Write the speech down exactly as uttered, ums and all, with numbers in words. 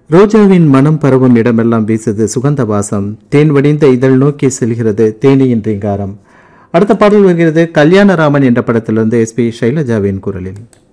ரோஜாவின் மனம் பரவும் இடமெல்லாம் வீசுது சுகந்த வாசம், தேன் வடிந்த இதழ் நோக்கி செல்கிறது தேனியின் ரீங்காரம். அடுத்த பாடல் வருகிறது கல்யாணராமன் என்ற படத்திலிருந்து எஸ் பி சைலஜாவின் குரலில்.